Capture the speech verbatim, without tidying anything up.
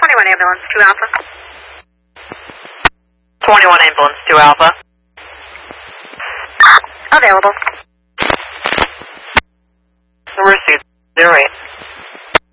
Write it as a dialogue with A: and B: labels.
A: twenty-one ambulance, two Alpha.
B: twenty-one ambulance, two Alpha.
A: Available.
B: Number two, zero eight.